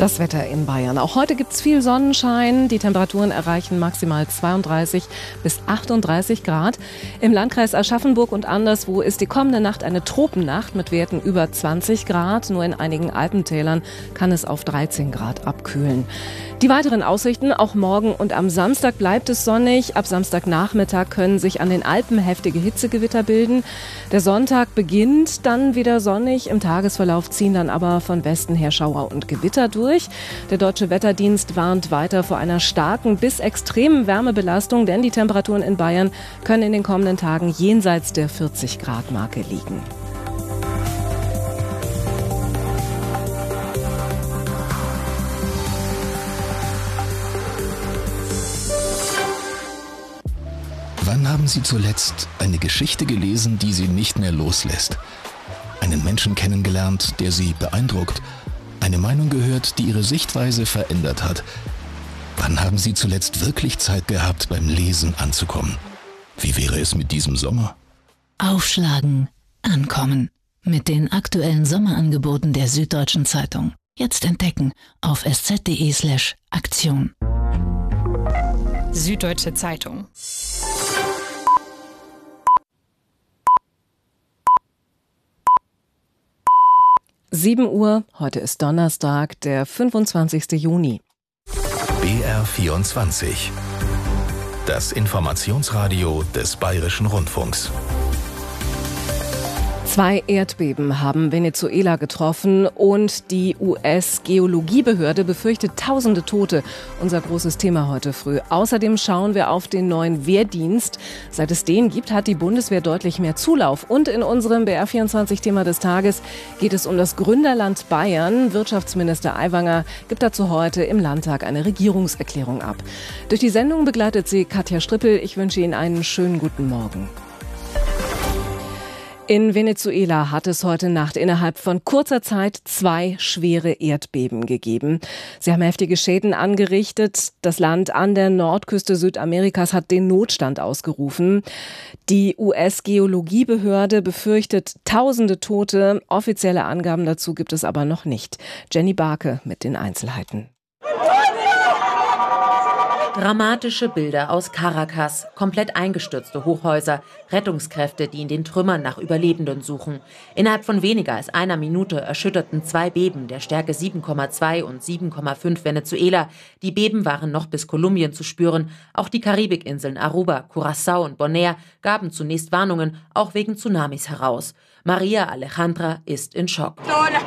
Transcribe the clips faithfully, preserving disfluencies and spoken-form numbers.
Das Wetter in Bayern. Auch heute gibt es viel Sonnenschein. Die Temperaturen erreichen maximal zweiunddreißig bis achtunddreißig Grad. Im Landkreis Aschaffenburg und anderswo ist die kommende Nacht eine Tropennacht mit Werten über zwanzig Grad. Nur in einigen Alpentälern kann es auf dreizehn Grad abkühlen. Die weiteren Aussichten: Auch morgen und am Samstag bleibt es sonnig. Ab Samstagnachmittag können sich an den Alpen heftige Hitzegewitter bilden. Der Sonntag beginnt dann wieder sonnig. Im Tagesverlauf ziehen dann aber von Westen her Schauer und Gewitter durch. Der Deutsche Wetterdienst warnt weiter vor einer starken bis extremen Wärmebelastung, denn die Temperaturen in Bayern können in den kommenden Tagen jenseits der vierzig Grad Marke liegen. Wann haben Sie zuletzt eine Geschichte gelesen, die Sie nicht mehr loslässt? Einen Menschen kennengelernt, der Sie beeindruckt? Eine Meinung gehört, die Ihre Sichtweise verändert hat? Wann haben Sie zuletzt wirklich Zeit gehabt, beim Lesen anzukommen? Wie wäre es mit diesem Sommer? Aufschlagen, ankommen. Mit den aktuellen Sommerangeboten der Süddeutschen Zeitung. Jetzt entdecken auf sz.de slash Aktion. Süddeutsche Zeitung. sieben Uhr, heute ist Donnerstag, der fünfundzwanzigsten Juni. B R vierundzwanzig. Das Informationsradio des Bayerischen Rundfunks. Zwei Erdbeben haben Venezuela getroffen und die U S-Geologiebehörde befürchtet tausende Tote. Unser großes Thema heute früh. Außerdem schauen wir auf den neuen Wehrdienst. Seit es den gibt, hat die Bundeswehr deutlich mehr Zulauf. Und in unserem B R vierundzwanzig-Thema des Tages geht es um das Gründerland Bayern. Wirtschaftsminister Aiwanger gibt dazu heute im Landtag eine Regierungserklärung ab. Durch die Sendung begleitet sie Katja Strippel. Ich wünsche Ihnen einen schönen guten Morgen. In Venezuela hat es heute Nacht innerhalb von kurzer Zeit zwei schwere Erdbeben gegeben. Sie haben heftige Schäden angerichtet. Das Land an der Nordküste Südamerikas hat den Notstand ausgerufen. Die U S-Geologiebehörde befürchtet tausende Tote. Offizielle Angaben dazu gibt es aber noch nicht. Jenny Barke mit den Einzelheiten. Dramatische Bilder aus Caracas, komplett eingestürzte Hochhäuser, Rettungskräfte, die in den Trümmern nach Überlebenden suchen. Innerhalb von weniger als einer Minute erschütterten zwei Beben der Stärke sieben Komma zwei und sieben Komma fünf Venezuela. Die Beben waren noch bis Kolumbien zu spüren. Auch die Karibikinseln Aruba, Curaçao und Bonaire gaben zunächst Warnungen, auch wegen Tsunamis heraus. Maria Alejandra ist in Schock.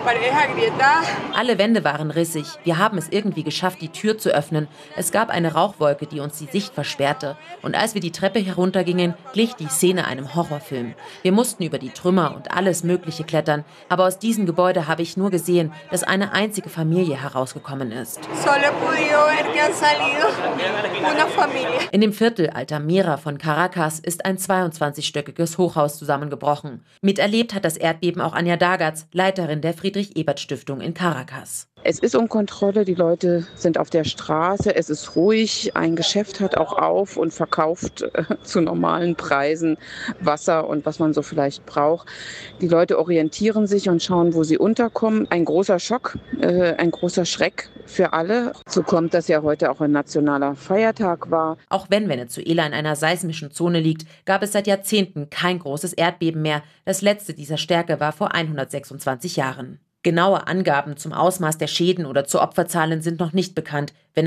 Alle Wände waren rissig. Wir haben es irgendwie geschafft, die Tür zu öffnen. Es gab eine Rauchwolke, die uns die Sicht versperrte. Und als wir die Treppe heruntergingen, glich die Szene einem Horrorfilm. Wir mussten über die Trümmer und alles Mögliche klettern. Aber aus diesem Gebäude habe ich nur gesehen, dass eine einzige Familie herausgekommen ist. In dem Viertel Altamira von Caracas ist ein zweiundzwanzigstöckiges Hochhaus zusammengebrochen. Miterlebt hat das Erdbeben auch Anja Dagatz, Leiterin der Friedrich-Ebert-Stiftung in Caracas. Es ist um Kontrolle, die Leute sind auf der Straße, es ist ruhig, ein Geschäft hat auch auf und verkauft äh, zu normalen Preisen Wasser und was man so vielleicht braucht. Die Leute orientieren sich und schauen, wo sie unterkommen. Ein großer Schock, äh, ein großer Schreck für alle. So kommt, dass ja heute auch ein nationaler Feiertag war. Auch wenn Venezuela in einer seismischen Zone liegt, gab es seit Jahrzehnten kein großes Erdbeben mehr. Das letzte dieser Stärke war vor hundertsechsundzwanzig Jahren. Genaue Angaben zum Ausmaß der Schäden oder zu Opferzahlen sind noch nicht bekannt.